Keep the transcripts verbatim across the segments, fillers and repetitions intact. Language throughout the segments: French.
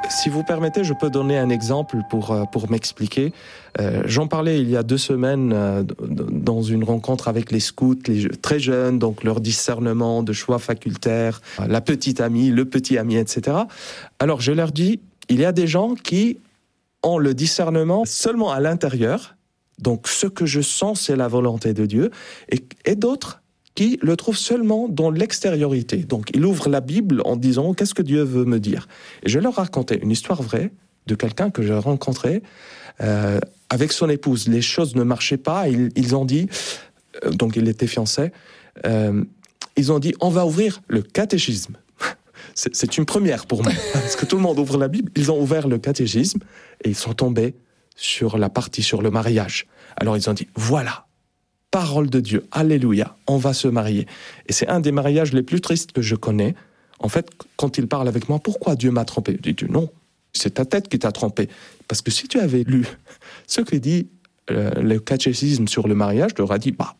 Si vous permettez, je peux donner un exemple pour, pour m'expliquer. Euh, j'en parlais il y a deux semaines euh, dans une rencontre avec les scouts, les très jeunes, donc leur discernement de choix facultaires, la petite amie, le petit ami, et cetera. Alors je leur dis, il y a des gens qui ont le discernement seulement à l'intérieur, donc ce que je sens, c'est la volonté de Dieu, et, et d'autres qui le trouvent seulement dans l'extériorité. Donc, il ouvre la Bible en disant « Qu'est-ce que Dieu veut me dire ?» Et je leur racontais une histoire vraie de quelqu'un que j'ai rencontré euh, avec son épouse. Les choses ne marchaient pas. Ils, ils ont dit, euh, donc il était fiancé, euh, ils ont dit « On va ouvrir le catéchisme ». C'est, c'est une première pour moi, parce que tout le monde ouvre la Bible. Ils ont ouvert le catéchisme et ils sont tombés sur la partie sur le mariage. Alors, ils ont dit « Voilà ». Parole de Dieu, alléluia, on va se marier. Et c'est un des mariages les plus tristes que je connais. En fait, quand il parle avec moi, pourquoi Dieu m'a trompé ? Je dis non, c'est ta tête qui t'a trompé. Parce que si tu avais lu ce que dit euh, le catéchisme sur le mariage, tu aurais dit, bah,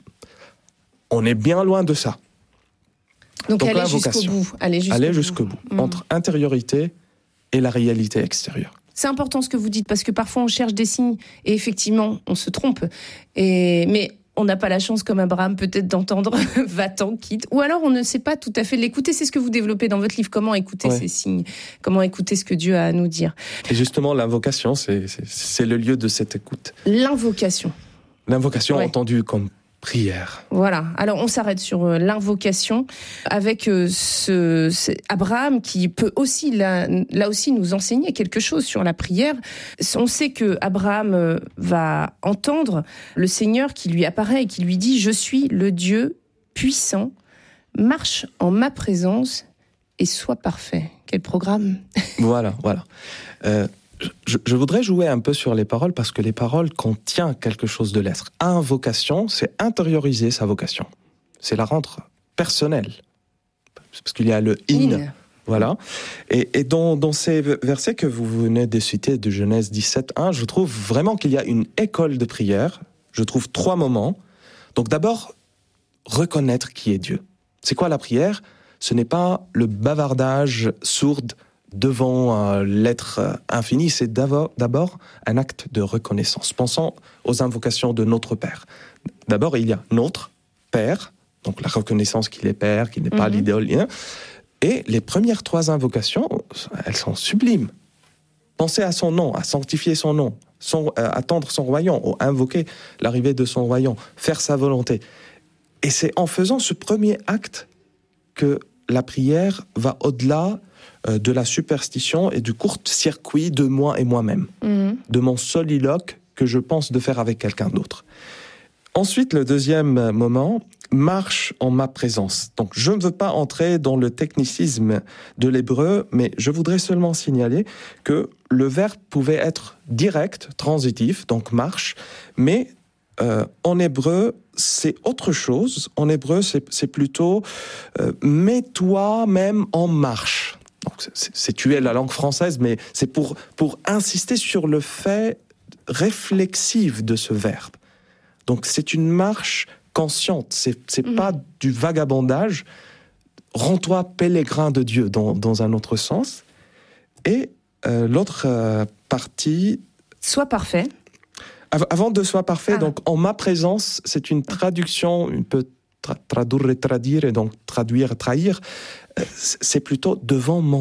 on est bien loin de ça. Donc, Donc aller jusqu'au bout. Aller jusqu'au, aller bout. jusqu'au bout, Mmh. entre intériorité et la réalité extérieure. C'est important ce que vous dites, parce que parfois on cherche des signes, et effectivement, on se trompe. Et... Mais on n'a pas la chance, comme Abraham, peut-être d'entendre « va-t'en, quitte ». Ou alors on ne sait pas tout à fait l'écouter. C'est ce que vous développez dans votre livre, comment écouter ouais. ces signes, comment écouter ce que Dieu a à nous dire. Et justement, l'invocation, c'est, c'est, c'est le lieu de cette écoute. L'invocation. L'invocation ouais. entendue comme prière. Voilà. Alors, on s'arrête sur euh, l'invocation avec euh, ce, ce Abraham qui peut aussi, là, là aussi, nous enseigner quelque chose sur la prière. On sait que Abraham euh, va entendre le Seigneur qui lui apparaît et qui lui dit « Je suis le Dieu puissant, marche en ma présence et sois parfait ». Quel programme. Voilà, voilà. Euh, Je, je voudrais jouer un peu sur les paroles parce que les paroles contiennent quelque chose de l'être. Invocation, c'est intérioriser sa vocation. C'est la rendre personnelle. Parce qu'il y a le in. in. Voilà. Et, et dans, dans ces versets que vous venez de citer de Genèse dix-sept un, je trouve vraiment qu'il y a une école de prière. Je trouve trois moments. Donc d'abord, reconnaître qui est Dieu. C'est quoi la prière ? Ce n'est pas le bavardage sourd devant euh, l'être euh, infini, c'est d'abord, d'abord un acte de reconnaissance. Pensons aux invocations de notre Père. D'abord, il y a notre Père, donc la reconnaissance qu'il est Père, qu'il n'est pas mm-hmm. l'idole. Et les premières trois invocations, elles sont sublimes. Penser à son nom, à sanctifier son nom, son, euh, attendre son royaume, ou invoquer l'arrivée de son royaume, faire sa volonté. Et c'est en faisant ce premier acte que la prière va au-delà de la superstition et du court-circuit de moi et moi-même, mmh. de mon soliloque que je pense de faire avec quelqu'un d'autre. Ensuite, le deuxième moment, marche en ma présence. Donc, je ne veux pas entrer dans le technicisme de l'hébreu, mais je voudrais seulement signaler que le verbe pouvait être direct, transitif, donc marche, mais euh, en hébreu, c'est autre chose. En hébreu, c'est, c'est plutôt euh, mets-toi même en marche. Donc, c'est, c'est tuer la langue française, mais c'est pour, pour insister sur le fait réflexif de ce verbe. Donc, c'est une marche consciente, c'est, c'est mmh. pas du vagabondage. Rends-toi pèlerin de Dieu, dans, dans un autre sens. Et euh, l'autre euh, partie... Sois parfait. Av- avant de sois parfait, ah. donc en ma présence, c'est une traduction, un peu tra- traduire et traduire, et donc traduire, trahir. C'est plutôt devant mon